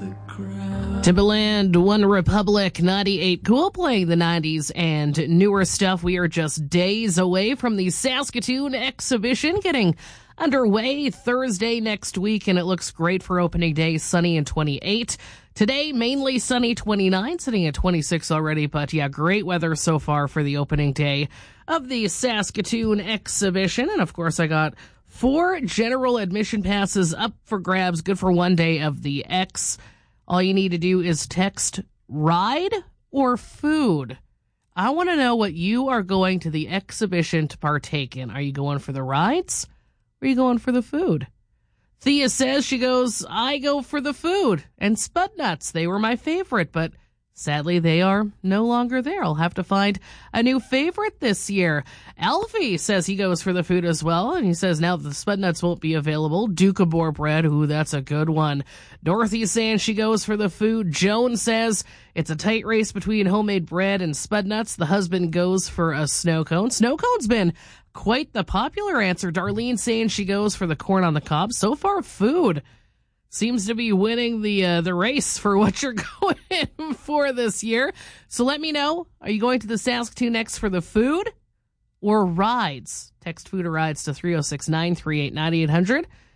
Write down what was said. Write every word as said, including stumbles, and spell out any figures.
Timbaland, One Republic, ninety-eight Cool, playing the nineties and newer stuff. We are just days away from the Saskatoon exhibition getting underway Thursday next week, and it looks great for opening day, sunny and twenty-eight. Today, mainly sunny, twenty-nine, sitting at twenty-six already, but yeah, great weather so far for the opening day of the Saskatoon exhibition. And of course, I got four general admission passes up for grabs, good for one day of the X. All you need to do is text ride or food. I want to know what you are going to the exhibition to partake in. Are you going for the rides or are you going for the food? Thea says she goes, I go for the food. And Spud Nuts, they were my favorite, but sadly they are no longer there. I'll have to find a new favorite this year. Alfie says he goes for the food as well, and he says now that the Spud Nuts won't be available, Duke-a-Boar bread, ooh, that's a good one. Dorothy's saying she goes for the food. Joan says it's a tight race between homemade bread and Spud Nuts. The husband goes for a snow cone. Snow cone's been quite the popular answer. Darlene saying she goes for the corn on the cob. So far, food seems to be winning the uh, the race for what you're going for this year. So let me know. Are you going to the Saskatoon next for the food or rides? Text food or rides to three oh six, nine three eight, nine eight hundred.